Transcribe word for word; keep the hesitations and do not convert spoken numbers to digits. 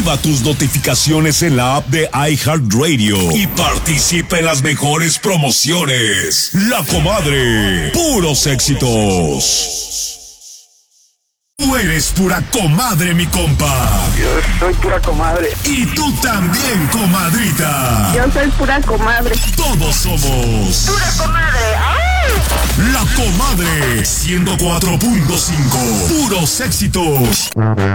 Activa tus notificaciones en la app de iHeartRadio y participa en las mejores promociones. La Comadre, puros éxitos. Tú eres pura comadre, mi compa. Yo soy pura comadre. Y tú también, comadrita. Yo soy pura comadre. Todos somos Pura comadre. ¡Ay! La Comadre ciento cuatro punto cinco. Puros éxitos.